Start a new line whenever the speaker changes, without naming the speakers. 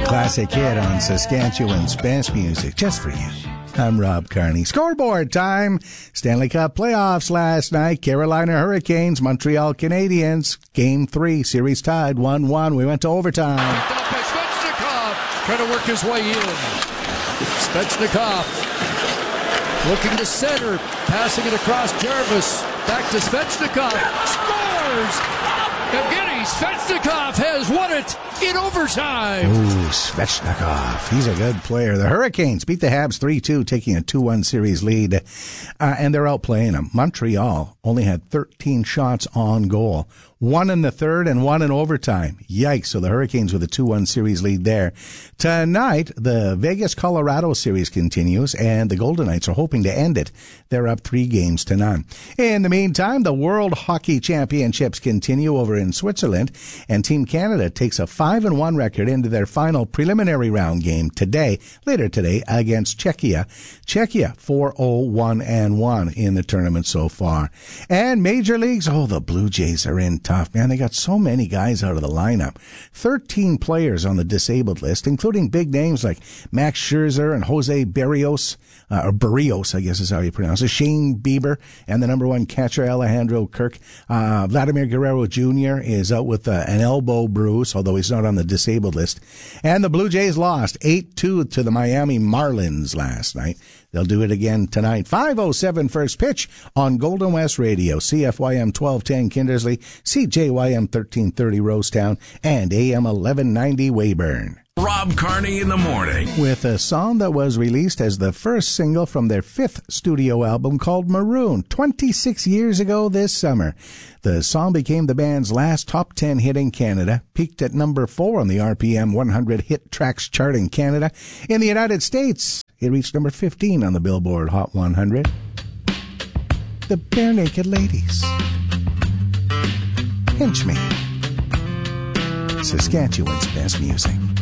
Classic hit on Saskatchewan's best music, just for you. I'm Rob Carney. Scoreboard time. Stanley Cup playoffs last night. Carolina Hurricanes, Montreal Canadiens. Game 3, series tied 1-1. We went to overtime.
Svechnikov trying to work his way in. Svechnikov looking to center, passing it across Jarvis. Back to Svechnikov. Scores! Evgeny Svechnikov has won it in overtime.
Ooh, Svechnikov. He's a good player. The Hurricanes beat the Habs 3-2, taking a 2-1 series lead, and they're outplaying them. Montreal only had 13 shots on goal. 1 in the third and 1 in overtime. Yikes. So the Hurricanes with a 2-1 series lead there. Tonight, the Vegas-Colorado series continues, and the Golden Knights are hoping to end it. They're up 3-0. In the meantime, the World Hockey Championships continue over in Switzerland, and Team Canada takes a 5-1 record into their final preliminary round game later today against Czechia. Czechia 4-0-1-1 in the tournament so far. And Major Leagues, the Blue Jays are in tough. Man, they got so many guys out of the lineup. 13 players on the disabled list, including big names like Max Scherzer and Jose Berrios, or Berrios, I guess is how you pronounce it, Shane Bieber, and the number 1 catcher, Alejandro Kirk. Vladimir Guerrero Jr. is out with an elbow bruise, although he's not on the disabled list. And the Blue Jays lost 8-2 to the Miami Marlins last night. They'll do it again tonight. 5:07 first pitch on Golden West Radio, CFYM 1210 Kindersley, CJYM 1330 Rosetown, and AM 1190 Weyburn.
Rob Carney in the morning.
With a song that was released as the first single from their 5th studio album called Maroon, 26 years ago this summer. The song became the band's last top 10 hit in Canada, peaked at number 4 on the RPM 100 Hit Tracks chart in Canada. In the United States, it reached number 15 on the Billboard Hot 100. The Bare Naked Ladies. Pinch Me. Saskatchewan's best music.